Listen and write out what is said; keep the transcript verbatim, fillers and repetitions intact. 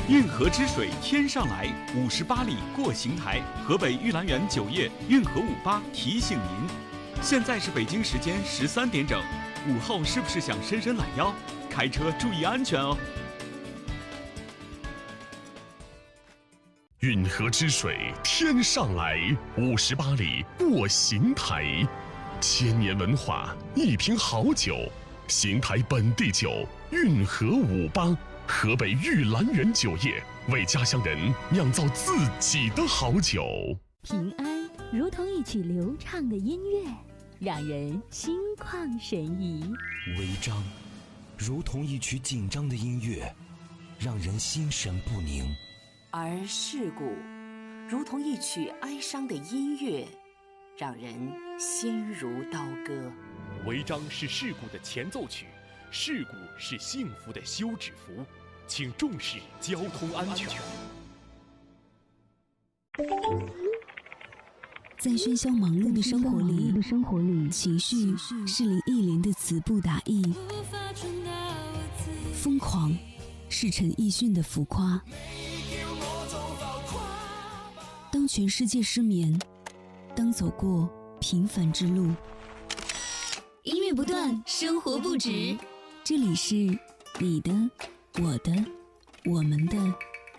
运河之水天上来，五十八里过邢台。河北玉兰园酒业运河五八提醒您，现在是北京时间十三点整，午后是不是想伸伸懒腰？开车注意安全哦。 运河之水天上来，五十八里过邢台。千年文化，一瓶好酒，邢台本地酒运河五八。河北玉兰园酒业为家乡人酿造自己的好酒。 平安如同一曲流畅的音乐，让人心旷神怡； 违章如同一曲紧张的音乐，让人心神不宁； 而事故如同一曲哀伤的音乐，让人心如刀割。 违章是事故的前奏曲，事故是幸福的休止符，请重视交通安全。 在喧嚣忙碌的生活里，情绪是林忆莲的词不达意，疯狂是陈奕迅的浮夸。当全世界失眠，当走过平凡之路， 音乐不断，生活不止。 这里是你的、我的、我们的